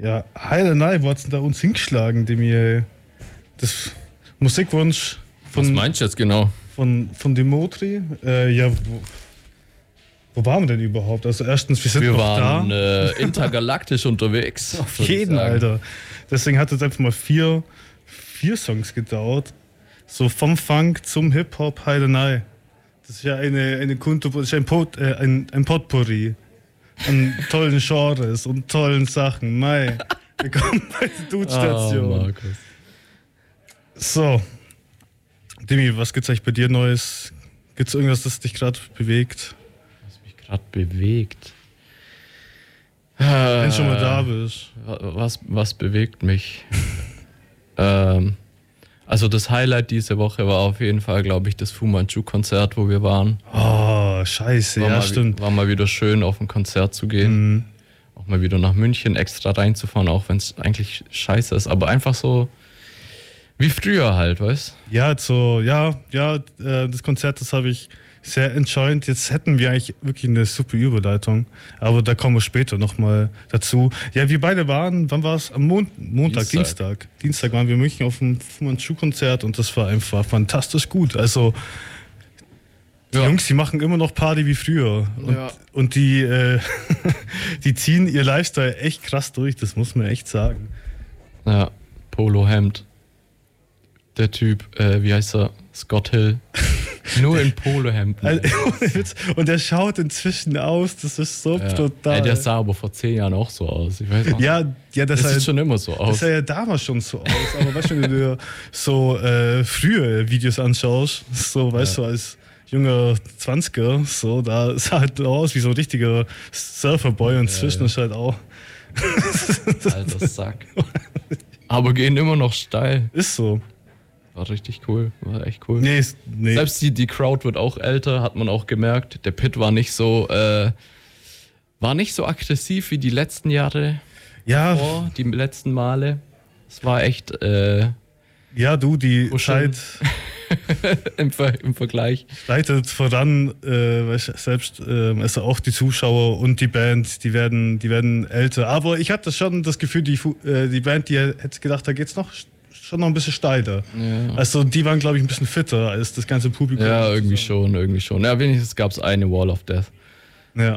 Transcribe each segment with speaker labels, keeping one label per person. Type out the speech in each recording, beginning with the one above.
Speaker 1: Ja, Heidenei, wo hat's denn da uns hingeschlagen, dem ihr das Musikwunsch
Speaker 2: Was meinst du jetzt genau?
Speaker 1: von Dimitri? Wo waren wir denn überhaupt? Also erstens, wir
Speaker 2: waren
Speaker 1: da.
Speaker 2: intergalaktisch unterwegs.
Speaker 1: Auf jeden, Alter. Deswegen hat es einfach mal vier Songs gedauert. So vom Funk zum Hip-Hop, Heidenei. Das ist ja ein Potpourri an tollen Genres und tollen Sachen. Mei, willkommen bei der Dude-Station.
Speaker 2: Markus.
Speaker 1: So, Dimi, was gibt's eigentlich bei dir Neues? Gibt's irgendwas, das dich gerade bewegt?
Speaker 2: Was mich gerade bewegt?
Speaker 1: Wenn du schon mal da bist.
Speaker 2: Was bewegt mich? Also das Highlight diese Woche war auf jeden Fall, glaube ich, das Fu Manchu-Konzert, wo wir waren.
Speaker 1: Oh, scheiße, stimmt.
Speaker 2: War mal wieder schön, auf ein Konzert zu gehen.
Speaker 1: Mhm.
Speaker 2: Auch mal wieder nach München extra reinzufahren, auch wenn es eigentlich scheiße ist. Aber einfach so wie früher halt, weißt du?
Speaker 1: Ja, das Konzert, das habe ich sehr enjoyed. Jetzt hätten wir eigentlich wirklich eine super Überleitung, aber da kommen wir später nochmal dazu. Ja, wir beide waren, wann war es? Am Dienstag. Dienstag waren wir in München auf dem Fu Manchu-Konzert und das war einfach fantastisch gut. Also die Jungs, die machen immer noch Party wie früher und die, die ziehen ihr Lifestyle echt krass durch, das muss man echt sagen.
Speaker 2: Ja, Polohemd. Der Typ, wie heißt er? Scott Hill. Nur in Polohemden.
Speaker 1: Und der schaut inzwischen aus, das ist so brutal.
Speaker 2: Der sah aber vor 10 Jahren auch so aus. Ich weiß auch nicht.
Speaker 1: Das
Speaker 2: sieht schon immer so aus.
Speaker 1: Das sah ja damals schon so aus. Aber weißt du, wenn du dir so frühe Videos anschaust, so, weißt du, als junger 20er, so, da sah halt aus wie so ein richtiger Surferboy und inzwischen ist halt auch.
Speaker 2: Alter Sack. Aber gehen immer noch steil.
Speaker 1: Ist so.
Speaker 2: War richtig cool, war echt cool.
Speaker 1: Nee.
Speaker 2: Selbst die Crowd wird auch älter, hat man auch gemerkt. Der Pit war nicht so aggressiv wie die letzten Jahre.
Speaker 1: Ja.
Speaker 2: Davor, die letzten Male. Es war echt.
Speaker 1: Die Zeit
Speaker 2: im Vergleich.
Speaker 1: Leitet voran, selbst also auch die Zuschauer und die Band, die werden älter. Aber ich hatte schon das Gefühl, die Band, die hätte gedacht, da geht's schon noch ein bisschen steiler. Ja. Also die waren, glaube ich, ein bisschen fitter als das ganze Publikum.
Speaker 2: Ja, irgendwie schon. Ja, wenigstens gab es eine Wall of Death.
Speaker 1: Ja.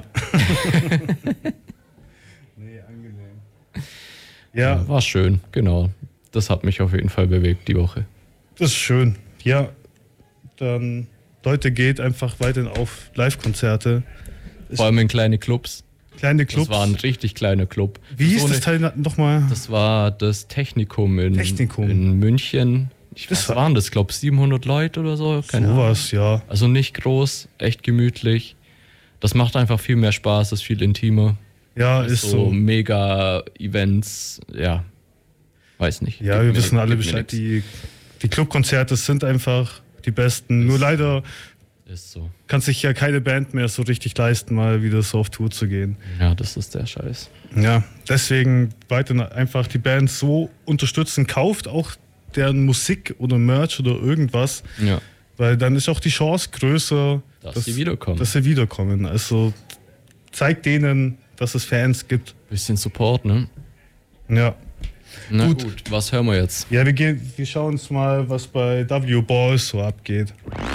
Speaker 1: Nee, angenehm. Ja.
Speaker 2: War schön, genau. Das hat mich auf jeden Fall bewegt die Woche.
Speaker 1: Das ist schön. Ja, dann Leute, geht einfach weiterhin auf Live-Konzerte.
Speaker 2: Vor allem in kleine Clubs.
Speaker 1: Kleine Clubs.
Speaker 2: Das war ein richtig kleiner Club.
Speaker 1: Wie hieß das Teil nochmal?
Speaker 2: Das war das Technikum in München. Was waren das? Ich glaube 700 Leute oder so. Keine Ahnung.
Speaker 1: Sowas, ja.
Speaker 2: Also nicht groß, echt gemütlich. Das macht einfach viel mehr Spaß, ist viel intimer.
Speaker 1: Ja, ist so.
Speaker 2: Mega Events, ja. Weiß nicht.
Speaker 1: Ja, wir wissen alle Bescheid. Die Clubkonzerte sind einfach die besten. Nur leider
Speaker 2: ist so.
Speaker 1: Kann sich ja keine Band mehr so richtig leisten, mal wieder so auf Tour zu gehen.
Speaker 2: Ja, das ist der Scheiß.
Speaker 1: Ja, deswegen weiter einfach die Band so unterstützen. Kauft auch deren Musik oder Merch oder irgendwas.
Speaker 2: Ja.
Speaker 1: Weil dann ist auch die Chance größer,
Speaker 2: dass sie
Speaker 1: wiederkommen. Also zeigt denen, dass es Fans gibt.
Speaker 2: Bisschen Support, ne?
Speaker 1: Ja.
Speaker 2: Na gut, was hören wir jetzt?
Speaker 1: Ja, wir schauen uns mal, was bei W-Balls so abgeht.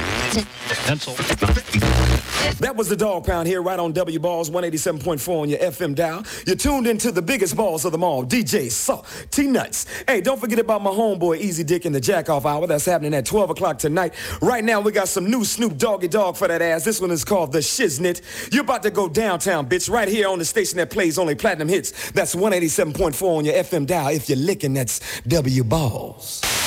Speaker 3: That was the Dog Pound here right on W Balls 187.4 on your FM dial. You're tuned into the biggest balls of them all, DJ Saw T-Nuts. Hey, don't forget about my homeboy Easy Dick in the Jack Off Hour. That's happening at 12 o'clock tonight. Right now, we got some new Snoop Doggy Dogg for that ass. This one is called The Shiznit. You're about to go downtown, bitch, right here on the station that plays only platinum hits. That's 187.4 on your FM dial. If you're licking, that's W Balls.